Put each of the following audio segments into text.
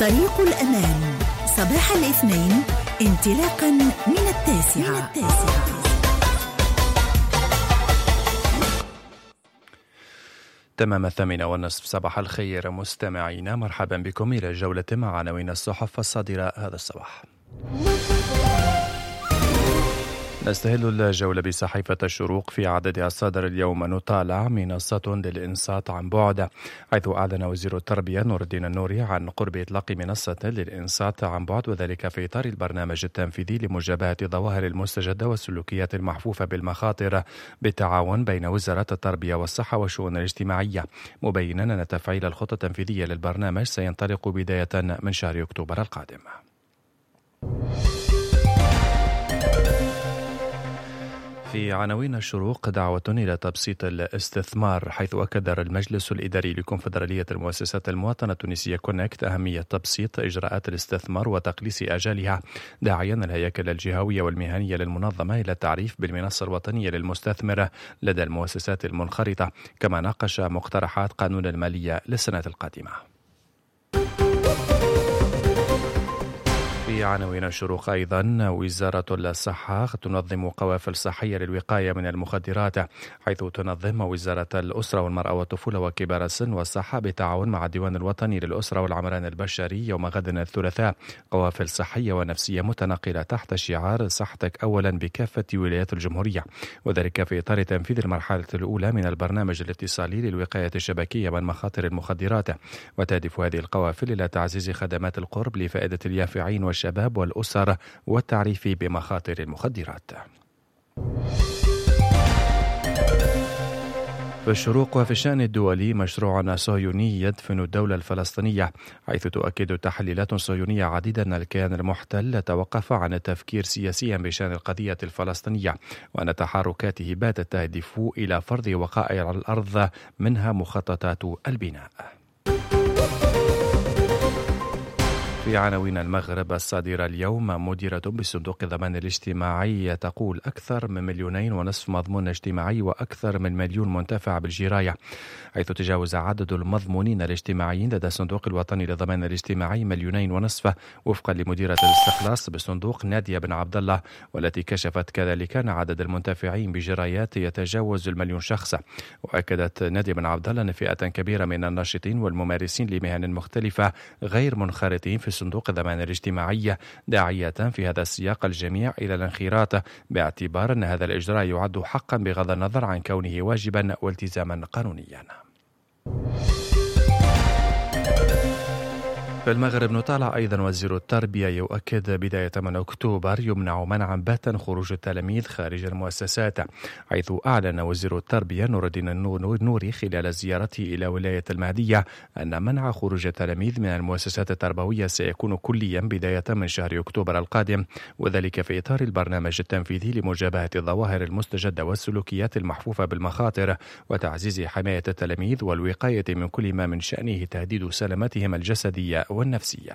طريق الأمان صباح الاثنين انطلاقا من 9. تمام 8:30 صباح الخير مستمعينا، مرحبا بكم إلى جولة مع عناوين الصحف الصادرة هذا الصباح. نستهل الجولة بصحيفة الشروق في عددها الصادر اليوم. نطالع منصة للإنصات عن بعد، حيث أعلن وزير التربية نور الدين النوري عن قرب إطلاق منصة للإنصات عن بعد، وذلك في إطار البرنامج التنفيذي لمجابهة الظواهر المستجدة والسلوكيات المحفوفة بالمخاطر بالتعاون بين وزارة التربية والصحة والشؤون الاجتماعية، مبينا أن تفعيل الخطة التنفيذية للبرنامج سينطلق بداية من شهر أكتوبر القادم. في عناوين الشروق دعوة إلى تبسيط الاستثمار، حيث أكد المجلس الإداري لكونفدرالية المؤسسات المواطنة التونسية كونكت أهمية تبسيط إجراءات الاستثمار وتقليص آجالها، داعيا الهياكل الجهوية والمهنية للمنظمة إلى التعريف بالمنصة الوطنية للمستثمر لدى المؤسسات المنخرطة، كما ناقش مقترحات قانون المالية للسنة القادمة. في عناوين الشروق أيضا وزارة الصحة تنظم قوافل صحية للوقاية من المخدرات، حيث تنظم وزارة الأسرة والمرأة والطفولة وكبار السن والصحة بالتعاون مع الديوان الوطني للأسرة والعمران البشري يوم غد الثلاثاء قوافل صحية ونفسية متنقلة تحت شعار صحتك أولا بكافة ولايات الجمهورية، وذلك في إطار تنفيذ المرحلة الأولى من البرنامج الاتصالي للوقاية الشبكية من مخاطر المخدرات. وتهدف هذه القوافل إلى تعزيز خدمات القرب لفائدة اليافعين والشباب والأسر والتعريف بمخاطر المخدرات. في الشروق وفي الشأن الدولي مشروع صهيوني يدفن الدولة الفلسطينية، حيث تؤكد تحليلات صهيونية عديدة أن الكيان المحتل توقف عن التفكير سياسيا بشأن القضية الفلسطينية، وأن تحركاته باتت تهدف إلى فرض وقائع على الأرض منها مخططات البناء. في عناوين المغرب الصادرة اليوم مديرة بصندوق الضمان الاجتماعي تقول أكثر من 2.5 مليون مضمون اجتماعي وأكثر من 1,000,000 منتفع بالجراية، حيث تجاوز عدد المضمونين الاجتماعيين لدى الصندوق الوطني للضمان الاجتماعي 2,500,000 وفقا لمديرة الاستخلاص بالصندوق نادية بن عبد الله، والتي كشفت كذلك أن عدد المنتفعين بجرايات يتجاوز 1,000,000 شخص. وأكدت نادية بن عبد الله أن فئة كبيرة من الناشطين والممارسين لمهن مختلفة غير منخرطين في صندوق الضمان الاجتماعي، داعية في هذا السياق الجميع إلى الانخراط، باعتبار أن هذا الإجراء يعد حقا بغض النظر عن كونه واجبا والتزاما قانونيا. في المغرب نطالع أيضا وزير التربية يؤكد بداية من أكتوبر يمنع منعا باتا خروج التلاميذ خارج المؤسسات، حيث أعلن وزير التربية نور الدين النوري خلال زيارته إلى ولاية المهدية أن منع خروج التلاميذ من المؤسسات التربوية سيكون كليا بداية من شهر أكتوبر القادم، وذلك في إطار البرنامج التنفيذي لمجابهة الظواهر المستجدة والسلوكيات المحفوفة بالمخاطر وتعزيز حماية التلاميذ والوقاية من كل ما من شأنه تهديد سلامتهم الجسدية والنفسية.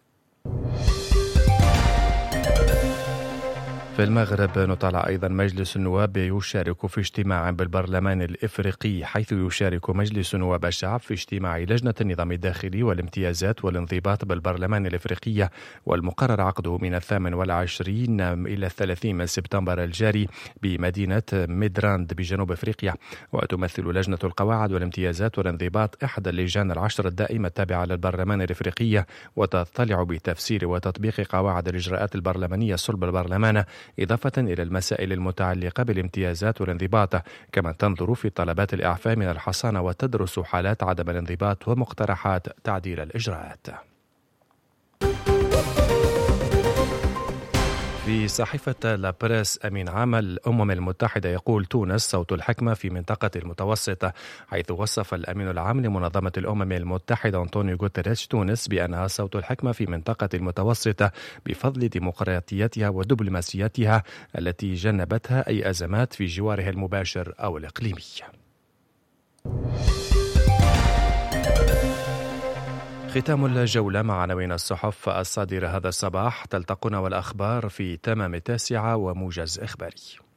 في المغرب نطالع أيضا مجلس النواب يشارك في اجتماع بالبرلمان الإفريقي، حيث يشارك مجلس نواب الشعب في اجتماع لجنة النظام الداخلي والامتيازات والانضباط بالبرلمان الإفريقي، والمقرر عقده من 28 إلى 30 من سبتمبر الجاري بمدينة ميدراند بجنوب أفريقيا. وتمثل لجنة القواعد والامتيازات والانضباط إحدى اللجان 10 الدائمة التابعة للبرلمان الإفريقي، وتطلع بتفسير وتطبيق قواعد الإجراءات البرلمانية صلب البرلمان، إضافة إلى المسائل المتعلقة بالامتيازات والانضباط، كما تنظر في طلبات الإعفاء من الحصانة وتدرس حالات عدم الانضباط ومقترحات تعديل الإجراءات. في صحيفة لابريس أمين عام الأمم المتحدة يقول تونس صوت الحكمة في منطقة المتوسطة، حيث وصف الأمين العام لمنظمة الأمم المتحدة أنطونيو غوتيريش تونس بأنها صوت الحكمة في منطقة المتوسطة بفضل ديمقراطيتها ودبلوماسيتها التي جنبتها أي أزمات في جوارها المباشر أو الإقليمي. ختام الجولة مع عناوين الصحف الصادرة هذا الصباح. تلتقون والأخبار في تمام 9 وموجز إخباري.